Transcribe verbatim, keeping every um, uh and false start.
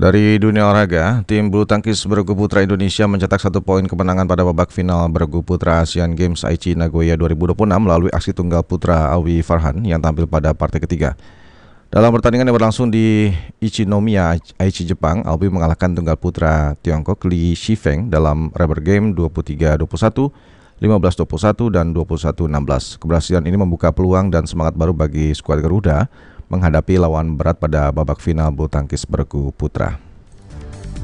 Dari dunia olahraga, tim bulu tangkis bergu putra Indonesia mencetak satu poin kemenangan pada babak final bergu putra Asian Games Aichi Nagoya dua ribu dua puluh enam melalui aksi tunggal putra Awi Farhan yang tampil pada partai ketiga. Dalam pertandingan yang berlangsung di Ichinomiya, Aichi, Jepang, Awi mengalahkan tunggal putra Tiongkok Li Shifeng dalam rubber game dua puluh tiga dua puluh satu, lima belas dua puluh satu, dan dua puluh satu enam belas. Keberhasilan ini membuka peluang dan semangat baru bagi skuad Garuda menghadapi lawan berat pada babak final bulu tangkis bergu putra.